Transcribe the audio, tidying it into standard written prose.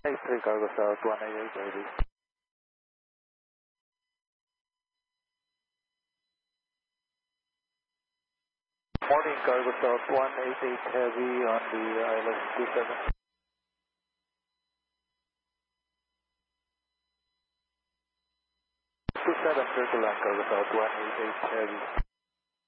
83 Cargo South 188 heavy. Morning Cargo South 188 heavy on the ILS 27. 27 circle line Cargo South 188 heavy.